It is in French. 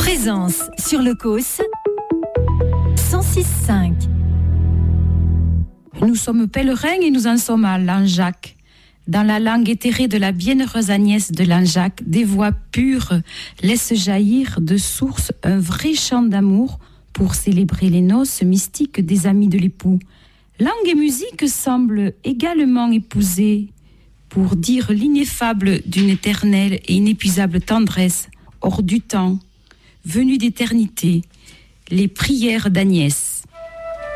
Présence sur le COS 106.5. Nous sommes pèlerins et nous en sommes à Langeac. Dans la langue éthérée de la bienheureuse Agnès de Langeac, des voix pures laissent jaillir de source un vrai chant d'amour pour célébrer les noces mystiques des amis de l'époux. Langue et musique semblent également épouser pour dire l'ineffable d'une éternelle et inépuisable tendresse hors du temps, venue d'éternité, les prières d'Agnès.